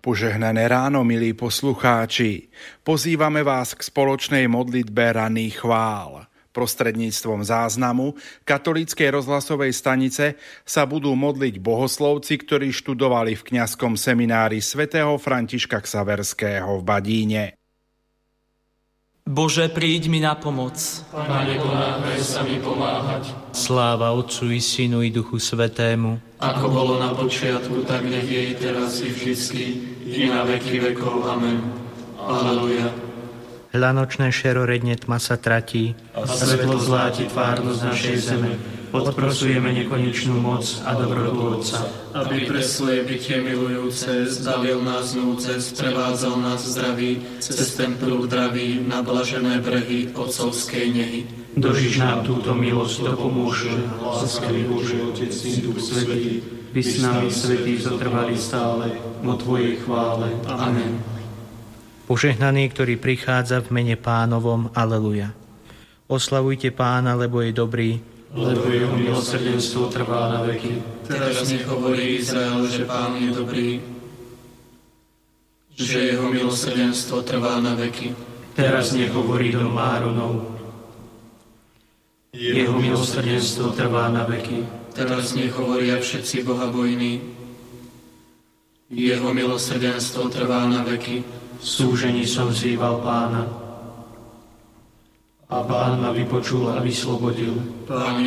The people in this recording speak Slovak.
Požehnané ráno, milí poslucháči. Pozývame vás k spoločnej modlitbe ranných chvál. Prostredníctvom záznamu katolíckej rozhlasovej stanice sa budú modliť bohoslovci, ktorí študovali v kňazskom seminári svätého Františka Xaverského v Badíne. Bože, príď mi na pomoc. Pane, ponáhľaj sa mi pomáhať. Sláva Otcu i Synu i Duchu Svätému. Ako bolo na počiatku, tak nech je i teraz i vždycky, i na veky vekov. Amen. Aleluja. Hľa nočné šeroredne tma sa tratí A svetlo zláti tvárnosť našej zeme. Podprosujeme nekonečnú moc a dobrotu Otca, aby pre svoje bytie milujúce zdavil nás núdze, sprevádzal nás zdraví cez ten prúd dravý na blažené brehy Otcovskej nehy. Dožiš nám túto milosť, dopomôže, láskavý Bože, Otec i Duch Svätý, by s nami svätí zotrvali stále vo Tvojej chvále. Amen. Požehnaný, ktorý prichádza v mene Pánovom. Aleluja. Oslavujte Pána, lebo je dobrý, lebo jeho milosrdenstvo trvá na veky. Teraz nech hovorí Izrael, že Pán je dobrý, že jeho milosrdenstvo trvá na veky. Teraz nech hovorí dom Áronov, jeho milosrdenstvo trvá na veky. Teraz nech hovoria všetci bohabojní, jeho milosrdenstvo trvá na veky. V súžení som vzýval Pána, a Pán ma vypočul a vyslobodil. Pán